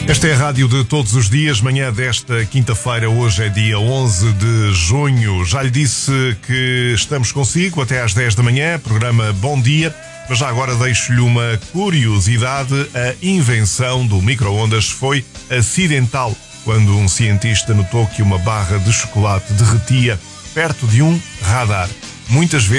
Esta é a rádio de todos os dias, manhã desta quinta-feira, hoje é dia 11 de junho. Já lhe disse que estamos consigo até às 10 da manhã, programa Bom Dia, mas já agora deixo-lhe uma curiosidade. A invenção do micro-ondas foi acidental, quando um cientista notou que uma barra de chocolate derretia perto de um radar. Muitas vezes